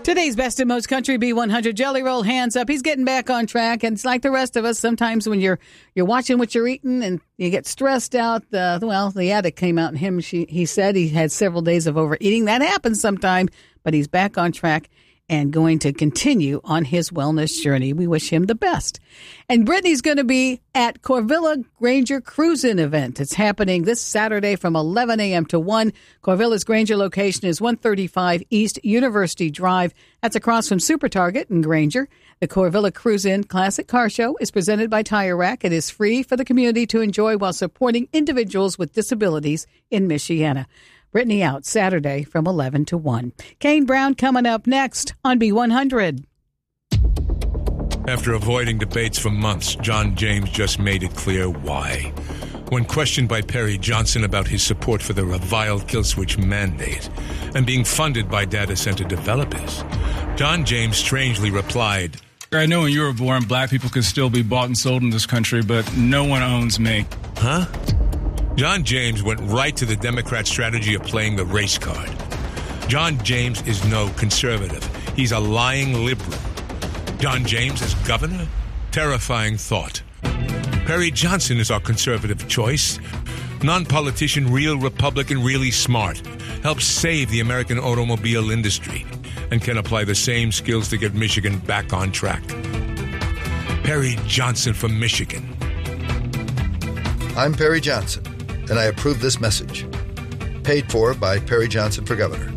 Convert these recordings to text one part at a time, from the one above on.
Today's best and most country B100 Jelly Roll, hands up. He's getting back on track, and it's like the rest of us. Sometimes when you're watching what you're eating and you get stressed out, the addict came out in him. He said he had several days of overeating. That happens sometime, but he's back on track and going to continue on his wellness journey. We wish him the best. And Brittany's going to be at Corvilla Granger Cruise-In event. It's happening this Saturday from 11 a.m. to 1. Corvilla's Granger location is 135 East University Drive. That's across from Super Target in Granger. The Corvilla Cruise-In Classic Car Show is presented by Tire Rack. It is free for the community to enjoy while supporting individuals with disabilities in Michiana. Brittany out Saturday from 11 to 1. Kane Brown coming up next on B100. After avoiding debates for months, John James just made it clear why. When questioned by Perry Johnson about his support for the reviled kill switch mandate and being funded by data center developers, John James strangely replied, I know when you were born, black people could still be bought and sold in this country, but no one owns me. Huh? John James went right to the Democrat strategy of playing the race card. John James is no conservative. He's a lying liberal. John James as governor? Terrifying thought. Perry Johnson is our conservative choice. Non-politician, real Republican, really smart. Helps save the American automobile industry and can apply the same skills to get Michigan back on track. Perry Johnson from Michigan. I'm Perry Johnson, and I approve this message. Paid for by Perry Johnson for Governor.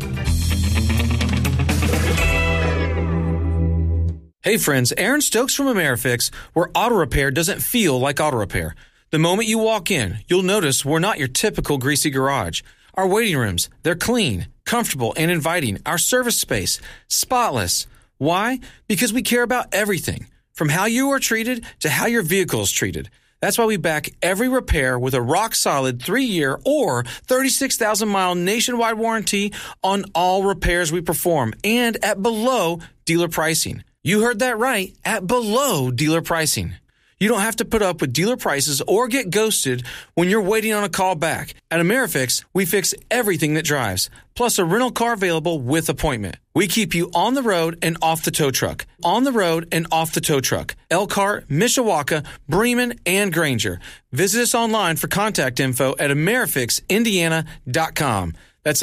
Hey friends, Aaron Stokes from AmeriFix, where auto repair doesn't feel like auto repair. The moment you walk in, you'll notice we're not your typical greasy garage. Our waiting rooms, they're clean, comfortable, and inviting. Our service space, spotless. Why? Because we care about everything, from how you are treated to how your vehicle is treated. That's why we back every repair with a rock-solid 3-year or 36,000-mile nationwide warranty on all repairs we perform and at below dealer pricing. You heard that right, at below dealer pricing. You don't have to put up with dealer prices or get ghosted when you're waiting on a call back. At AmeriFix, we fix everything that drives, plus a rental car available with appointment. We keep you on the road and off the tow truck. On the road and off the tow truck. Elkhart, Mishawaka, Bremen, and Granger. Visit us online for contact info at AmeriFixIndiana.com. That's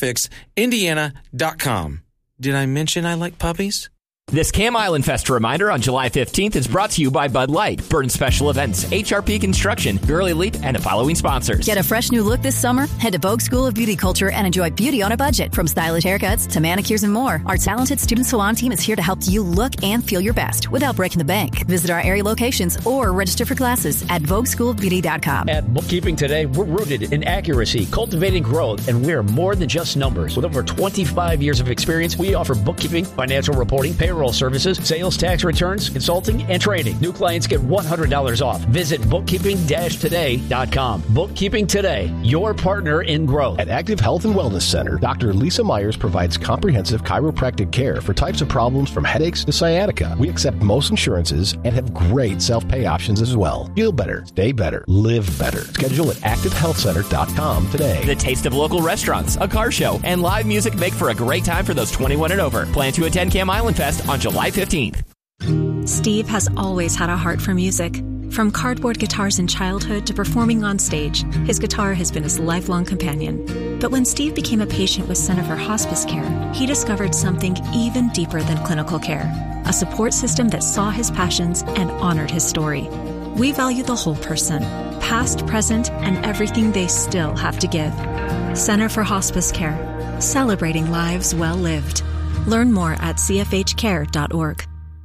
AmeriFixIndiana.com. Did I mention I like puppies? This Cam Island Fest reminder on July 15th is brought to you by Bud Light, Burn Special Events, HRP Construction, Girl Elite, and the following sponsors. Get a fresh new look this summer? Head to Vogue School of Beauty Culture and enjoy beauty on a budget. From stylish haircuts to manicures and more, our talented student salon team is here to help you look and feel your best without breaking the bank. Visit our area locations or register for classes at VogueSchoolofBeauty.com. At Bookkeeping Today, we're rooted in accuracy, cultivating growth, and we're more than just numbers. With over 25 years of experience, we offer bookkeeping, financial reporting, payroll services, sales tax returns, consulting, and training. New clients get $100 off. Visit bookkeeping-today.com. Bookkeeping Today, your partner in growth. At Active Health and Wellness Center, Dr. Lisa Myers provides comprehensive chiropractic care for types of problems from headaches to sciatica. We accept most insurances and have great self-pay options as well. Feel better, stay better, live better. Schedule at activehealthcenter.com today. The taste of local restaurants, a car show, and live music make for a great time for those 21 and over. Plan to attend Cam Island Fest on July 15th. Steve has always had a heart for music. From cardboard guitars in childhood to performing on stage, his guitar has been his lifelong companion. But when Steve became a patient with Center for Hospice Care, he discovered something even deeper than clinical care, a support system that saw his passions and honored his story. We value the whole person, past, present, and everything they still have to give. Center for Hospice Care, celebrating lives well lived. Learn more at cfhcare.org.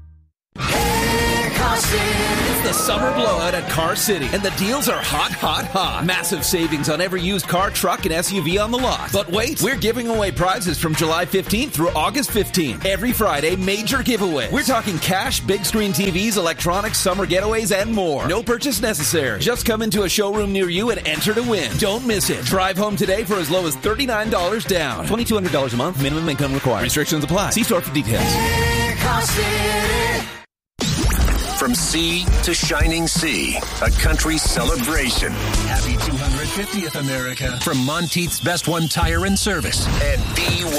It's the summer blowout at Car City, and the deals are hot, hot, hot. Massive savings on every used car, truck, and SUV on the lot. But wait, we're giving away prizes from July 15th through August 15th. Every Friday, major giveaways. We're talking cash, big screen TVs, electronics, summer getaways, and more. No purchase necessary. Just come into a showroom near you and enter to win. Don't miss it. Drive home today for as low as $39 down. $2,200 a month. Minimum income required. Restrictions apply. See store for details. Car City. From sea to shining sea, a country celebration. Happy 250th America. From Monteith's Best One Tire and Service. And B100.